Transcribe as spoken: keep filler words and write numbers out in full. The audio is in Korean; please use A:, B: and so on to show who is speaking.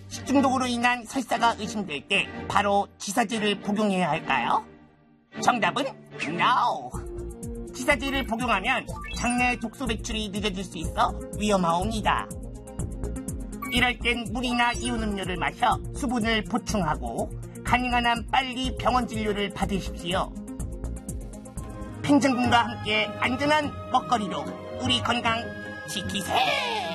A: 식중독으로 인한 설사가 의심될 때 바로 지사제를 복용해야 할까요? 정답은 NO! 지사제를 복용하면 장내 독소 배출이 늦어질 수 있어 위험하옵니다. 이럴 땐 물이나 이온 음료를 마셔 수분을 보충하고 가능한 한 빨리 병원 진료를 받으십시오. 팽정군과 함께 안전한 먹거리로 우리 건강 지키세!